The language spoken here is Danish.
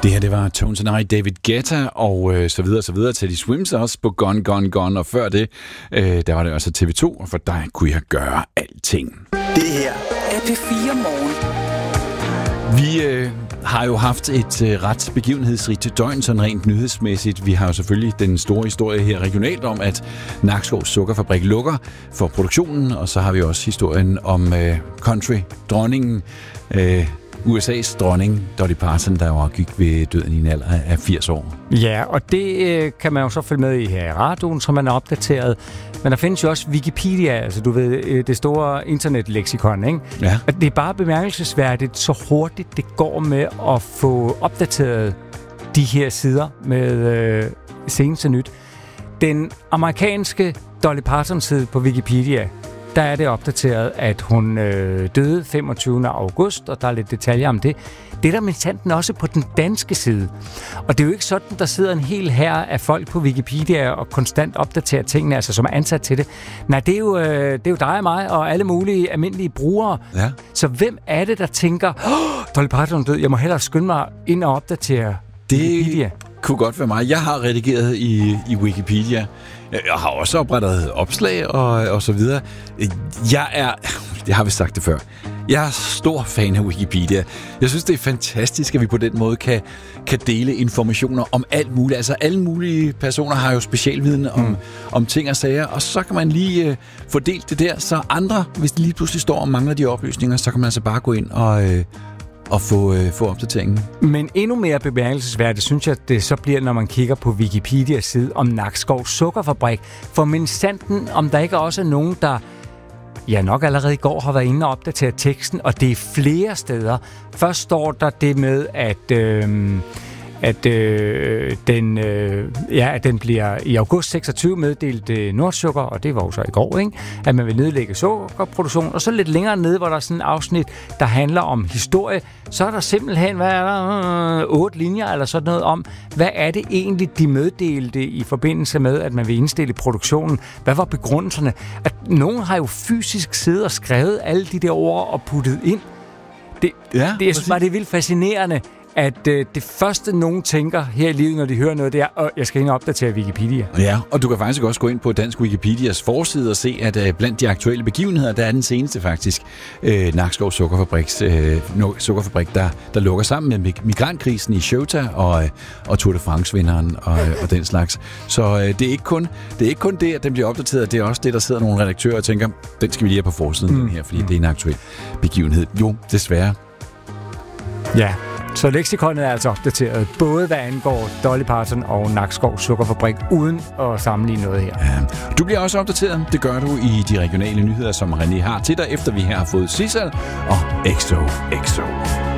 Det her, det var Tones and I, David Guetta og så videre til de Swims også på Gone, Gone, Gone. Og før det, der var det også TV2, og for dig kunne jeg gøre alting. Det her er P4 Morgen. Vi har jo haft et ret begivenhedsrigt døgn, sådan rent nyhedsmæssigt. Vi har jo selvfølgelig den store historie her regionalt om, at Nakskov Sukkerfabrik lukker for produktionen, og så har vi også historien om country-dronningen, USA's dronning, Dolly Parton, der jo gik ved døden i en alder af 80 år. Ja, og det kan man jo så følge med i her i radioen, som man er opdateret. Men der findes jo også Wikipedia, altså du ved, det store internetleksikon, ikke? Ja. Og det er bare bemærkelsesværdigt, så hurtigt det går med at få opdateret de her sider med seneste nyt. Den amerikanske Dolly Parton-side på Wikipedia, der er det opdateret, at hun døde 25. august, og der er lidt detaljer om det. Det er der minsandten også på den danske side. Og det er jo ikke sådan, der sidder en hel hær af folk på Wikipedia og konstant opdaterer tingene, altså som er ansat til det. Nej, det er jo dig og mig og alle mulige almindelige brugere. Ja. Så hvem er det, der tænker, Dolly Parton død, jeg må hellere skynde mig ind og opdatere Wikipedia? Kunne godt være mig. Jeg har redigeret i Wikipedia. Jeg har også oprettet opslag og så videre. Jeg har vist sagt det før. Jeg er stor fan af Wikipedia. Jeg synes, det er fantastisk, at vi på den måde kan dele informationer om alt muligt. Altså alle mulige personer har jo specialviden om ting og sager, og så kan man lige fordele det der, så andre, hvis de lige pludselig står og mangler de oplysninger, så kan man altså bare gå ind og få opdateringen. Men endnu mere bemærkelsesværdigt, synes jeg, det så bliver, når man kigger på Wikipedias side om Nakskov Sukkerfabrik. For minsandten, om der ikke også er nogen, der nok allerede i går har været inde og opdateret teksten, og det er flere steder. Først står der det med, at den bliver i august 26 meddelt Nordsukker, og det var jo så i går, ikke? At man vil nedlægge sukkerproduktion. Og så lidt længere nede, hvor der er sådan et afsnit, der handler om historie, så er der simpelthen 8 linjer eller sådan noget om, hvad er det egentlig, de meddelte i forbindelse med, at man vil indstille produktionen. Hvad var begrundelserne? At nogen har jo fysisk siddet og skrevet alle de der ord og puttet ind. Jeg synes bare, det er vildt fascinerende, at det første, nogen tænker her i livet, når de hører noget, det er, jeg skal ind og opdatere Wikipedia. Ja, og du kan faktisk også gå ind på Dansk Wikipedias forside og se, at blandt de aktuelle begivenheder, der er den seneste faktisk Nakskov Sukkerfabrik, der lukker sammen med migrantkrisen i Ceuta og Tour de France-vinderen og den slags. Så det er ikke kun det, at den bliver opdateret, det er også det, der sidder nogle redaktører og tænker, den skal vi lige have på forsiden den her, fordi det er en aktuel begivenhed. Jo, desværre. Ja. Så leksikonet er altså opdateret, både hvad angår Dolly Parton og Nakskov Sukkerfabrik, uden at sammenligne noget her. Ja. Du bliver også opdateret. Det gør du i de regionale nyheder, som René har til dig, efter vi her har fået Sissel og XOXO.